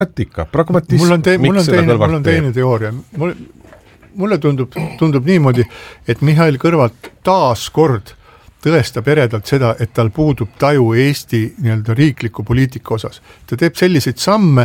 pragmatism. Mul on teine teooria. Mulle tundub niimoodi, et Mihhail Kõlvart taas kord tõestab eredalt seda, et tal puudub taju Eesti nii-öelda riikliku poliitika osas. Ta teeb selliseid samme,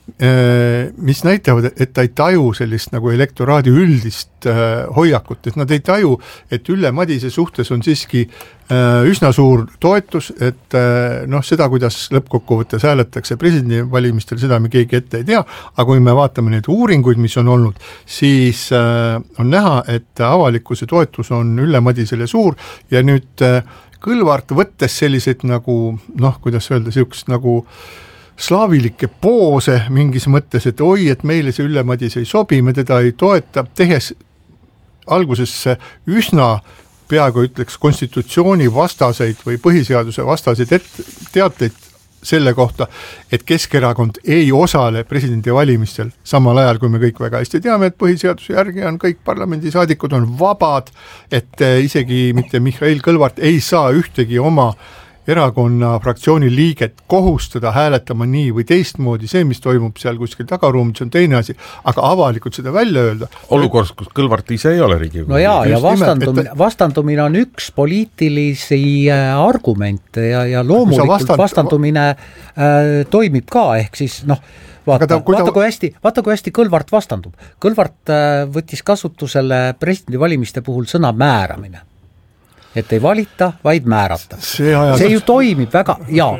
mis näitavad, et ta ei taju sellist nagu elektoraadi üldist hoiakut, et nad ei taju, et Ülle Madise suhtes on siiski üsna suur toetus, et seda, kuidas lõppkokkuvõttes hääletakse presidendivalimistel, seda me keegi ette ei tea, aga kui me vaatame neid uuringuid, mis on olnud, siis on näha, et avalikkuse toetus on Ülle Madisele suur ja nüüd Kõlvart võttes selliseid nagu, kuidas öelda, siukest nagu slaavilikke poose mingis mõttes, et oi, et meile see Ülle Madis ei sobi, me teda ei toeta, tehes alguses üsna peaaegu ütleks konstitutsiooni vastaseid või põhiseaduse vastaseid teateid selle kohta, et Keskerakond ei osale presidendivalimistel samal ajal, kui me kõik väga hästi teame, et põhiseaduse järgi on kõik parlamendisaadikud on vabad, et isegi mitte Mihhail Kõlvart ei saa ühtegi oma erakonna fraktsiooni liiget kohustada hääletama nii või teistmoodi, see, mis toimub seal kuskil tagaruumis, on teine asi, aga avalikult seda välja öelda. Olukorras, kus Kõlvart ise ei ole Riigikogu. No ja vastandumine on üks poliitilisi argumente ja loomulikult vastandumine toimib ka, ehk siis vaata kui hästi Kõlvart vastandub. Kõlvart võttis kasutusele presidendivalimiste puhul sõna määramine. Et ei valita, vaid määrata. See ju toimib väga,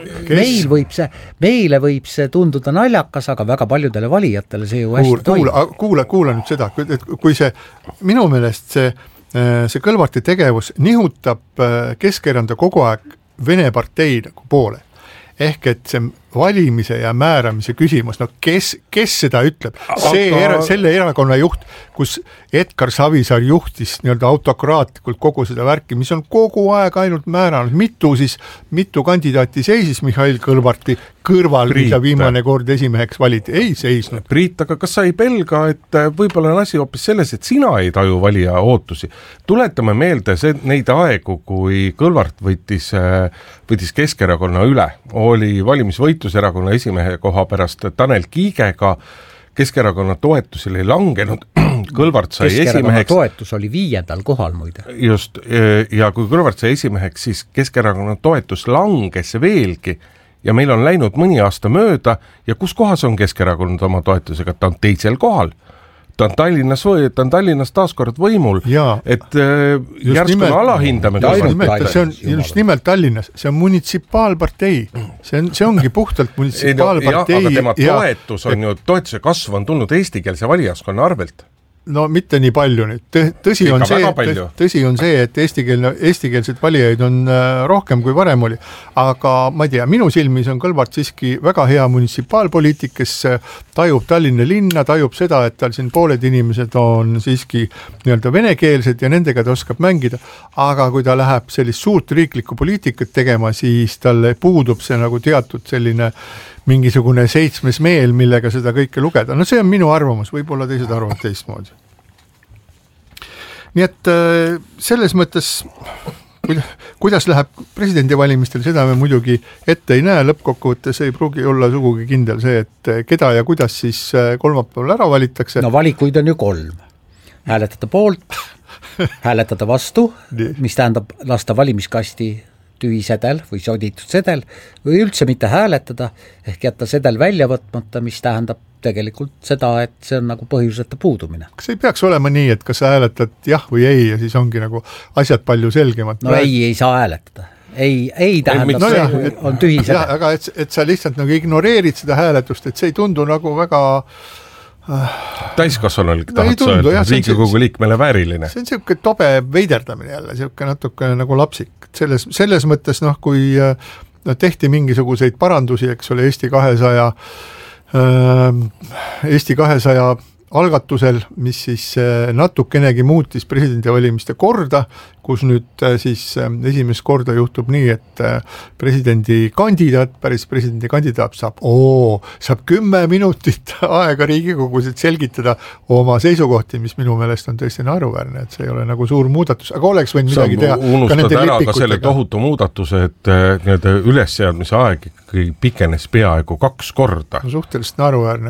meile võib see tunduda naljakas, aga väga paljudele valijatele see ju hästi toimib. Kuula nüüd seda, et kui see, minu meelest see Kõlvarti tegevus nihutab Keskerakonna kogu aeg Vene partei nagu poole. Ehk et see valimise ja määramise küsimus, kes seda ütleb? Selle erakonna juht, kus Edgar Savisaar juhtis nii-öelda autokraatlikult kogu seda värki, mis on kogu aeg ainult määranud, mitu kandidaati seisis Mihhail Kõlvarti kõrval, mida viimane kord esimeheks valiti, ei seisnud. Priit, aga kas sa ei pelga, et võib-olla on asi hoopis selles, et sina ei taju valija ootusi? Tuletame meelde neid aegu, kui Kõlvart võttis Keskerakonna üle, oli valimisvõitluserakonna esimehe koha pärast Tanel Kiigega, Keskerakonna toetus oli langenud, Kõlvart sai esimeheks. Toetus oli 5. kohal muide. Just, ja kui Kõlvart sai esimeheks, siis Keskerakonna toetus langes veelgi ja meil on läinud mõni aasta mööda ja kus kohas on Keskerakond oma toetusega, ta on 2. kohal. Ta on Tallinnas taaskord võimul, et järsku alahindame. See on just nimelt Tallinnas, see on munitsipaalpartei, see ongi puhtalt munitsipaalpartei. Aga tema toetuse kasv on tulnud eestikeelse valijaskonna arvelt. No mitte nii palju nüüd. Tõsi on see, et eestikeelseid valijaid on rohkem kui varem oli, aga ma ei tea, minu silmis on Kõlvart siiski väga hea munitsipaalpoliitik, kes tajub Tallinna linna, tajub seda, et tal siin pooled inimesed on siiski nii-öelda venekeelsed ja nendega ta oskab mängida, aga kui ta läheb sellist suurt riiklikku poliitikat tegema, siis talle puudub see nagu teatud selline mingisugune 7. meel, millega seda kõike lugeda. No see on minu arvamus, võib-olla teised arvavad teistmoodi. Nii et selles mõttes, kuidas läheb presidendivalimistel, seda me muidugi ette ei näe, lõppkokkuvõttes ei pruugi olla sugugi kindel see, et keda ja kuidas siis kolmapäeval ära valitakse. No valikuid on ju 3. Hääletada poolt, hääletada vastu, mis tähendab lasta valimiskasti tühisedel või soditud sedel või üldse mitte hääletada ehk jätta sedel välja võtmata, mis tähendab tegelikult seda, et see on nagu põhjuseta puudumine. Kas ei peaks olema nii, et kas sa hääletad jah või ei ja siis ongi nagu asjad palju selgemad? No ei saa hääletada. Ei tähendab, on tühi sedel. Aga et sa lihtsalt nagu ignoreerid seda hääletust, et see ei tundu nagu väga täiskasvanulik tahad öelda, Riigikogu liikmele vääriline. See on selline tobe veiderdamine jälle, selline natuke nagu lapsik. Selles mõttes, kui tehti mingisuguseid parandusi, eks ole, Eesti 200 algatusel, mis siis natukenegi muutis presidendivalimiste korda, kus nüüd siis esimest korda juhtub nii, et päris presidendikandidaat saab 10 minutit aega Riigikogus, et selgitada oma seisukohti, mis minu meelest on tõesti naeruväärne, et see ei ole nagu suur muudatus, aga oleks võinud midagi teha. Unustad ära ka selle tohutu muudatuse, et ülesseadmise aeg ikkagi pikenes peaaegu 2 korda. No suhteliselt naeruväärne.